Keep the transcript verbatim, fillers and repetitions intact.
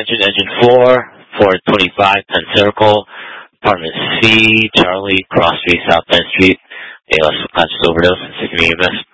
attention, engine four, four twenty-five Penn Circle, apartment C, Charlie, Cross Street, South Penn Street, A L S conscious overdose, six E M S.